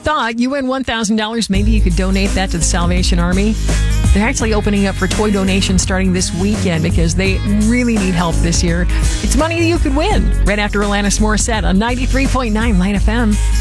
thought, you win $1,000. Maybe you could donate that to the Salvation Army. They're actually opening up for toy donations starting this weekend because they really need help this year. It's money you could win. Right after Alanis Morissette on 93.9 Light FM.